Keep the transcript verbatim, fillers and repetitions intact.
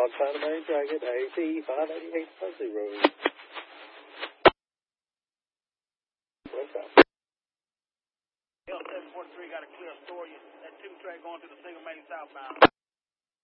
Dog Santa Maria Dragon, A P five eighty-eight Fuzzy Road. What's up? L seven forty-three got a clear story. That two track going to the single main southbound.